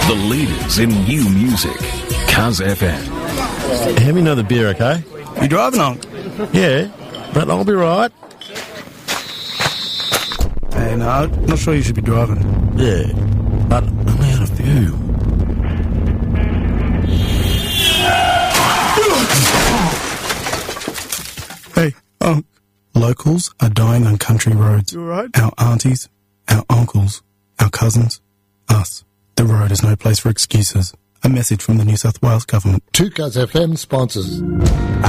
The leaders in new music. Cuz FM. Have me another beer, okay? You driving on? Yeah, but I'll be right. Hey, no, not sure you should be driving. Yeah, but I'm out of fuel. Hey, locals are dying on country roads. You alright? Our aunties, our uncles, our cousins, us. The road is no place for excuses. A message from the New South Wales Government. 2Cuz FM sponsors.